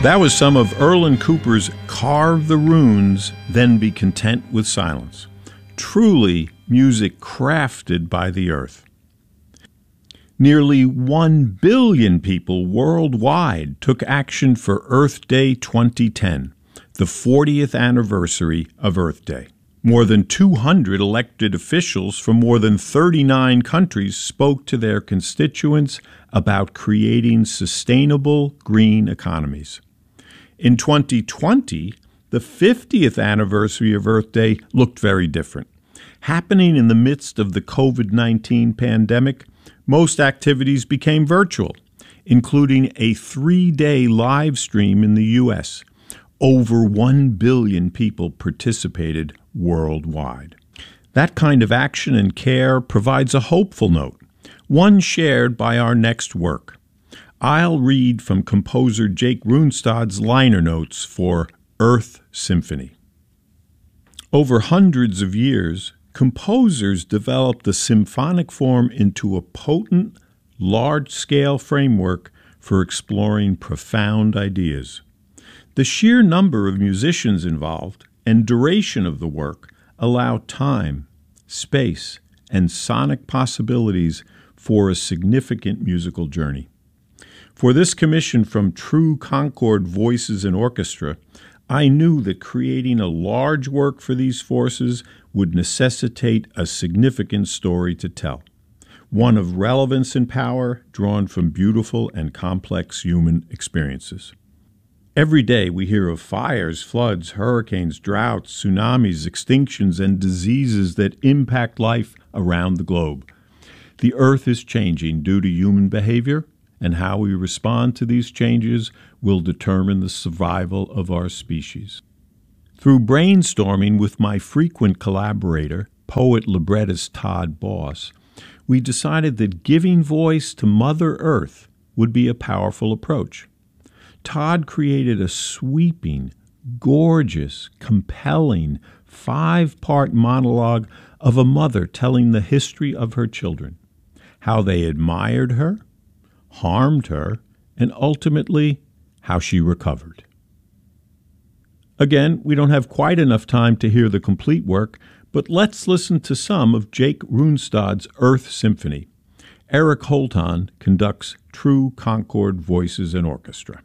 That was some of Erlen Cooper's Carve the Runes, Then Be Content with Silence. Truly music crafted by the earth. Nearly 1 billion people worldwide took action for Earth Day 2010, the 40th anniversary of Earth Day. More than 200 elected officials from more than 39 countries spoke to their constituents about creating sustainable green economies. In 2020, the 50th anniversary of Earth Day looked very different. Happening in the midst of the COVID-19 pandemic, most activities became virtual, including a 3-day live stream in the U.S. Over 1 billion people participated worldwide. That kind of action and care provides a hopeful note, one shared by our next work. I'll read from composer Jake Runestad's liner notes for Earth Symphony. Over hundreds of years, composers developed the symphonic form into a potent, large-scale framework for exploring profound ideas. The sheer number of musicians involved and duration of the work allow time, space, and sonic possibilities for a significant musical journey. For this commission from True Concord Voices and Orchestra, I knew that creating a large work for these forces would necessitate a significant story to tell, one of relevance and power drawn from beautiful and complex human experiences. Every day we hear of fires, floods, hurricanes, droughts, tsunamis, extinctions, and diseases that impact life around the globe. The earth is changing due to human behavior, and how we respond to these changes will determine the survival of our species. Through brainstorming with my frequent collaborator, poet librettist Todd Boss, we decided that giving voice to Mother Earth would be a powerful approach. Todd created a sweeping, gorgeous, compelling, 5-part monologue of a mother telling the history of her children, how they admired her, harmed her, and ultimately how she recovered. Again, we don't have quite enough time to hear the complete work, but let's listen to some of Jake Runestad's Earth Symphony. Eric Holton conducts True Concord Voices and Orchestra.